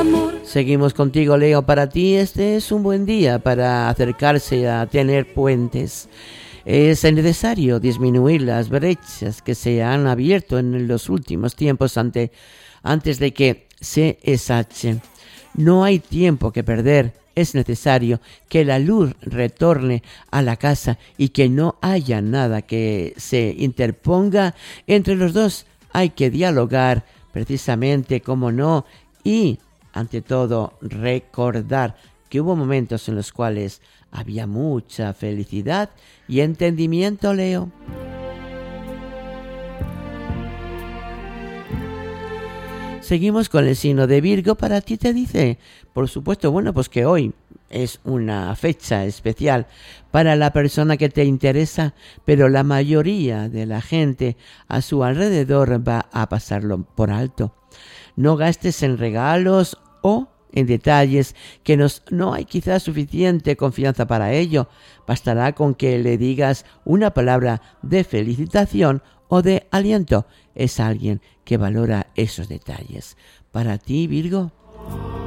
Seguimos contigo, Leo. Para ti este es un buen día para acercarse a tener puentes. Es necesario disminuir las brechas que se han abierto en los últimos tiempos antes de que se ensanchen. No hay tiempo que perder. Es necesario que la luz retorne a la casa y que no haya nada que se interponga entre los dos. Hay que dialogar precisamente, como no, y ante todo recordar que hubo momentos en los cuales había mucha felicidad y entendimiento, Leo. Seguimos con el signo de Virgo. Para ti te dice, por supuesto, bueno, pues que hoy es una fecha especial para la persona que te interesa, pero la mayoría de la gente a su alrededor va a pasarlo por alto. No gastes en regalos o en detalles que no hay quizás suficiente confianza para ello. Bastará con que le digas una palabra de felicitación o de aliento. Es alguien que valora esos detalles. Para ti, Virgo.